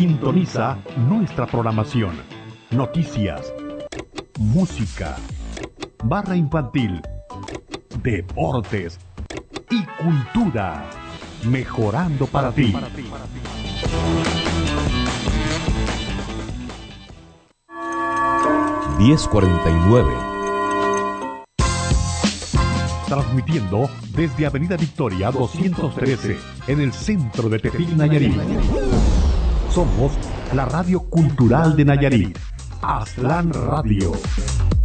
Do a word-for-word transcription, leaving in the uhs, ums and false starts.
Sintoniza nuestra programación. Noticias, música, barra infantil, deportes y cultura. Mejorando para ti. diez cuarenta y nueve. Transmitiendo desde Avenida Victoria doscientos trece en el centro de Tepic, Nayarit. Somos la radio cultural de Nayarit. Aztlán Radio.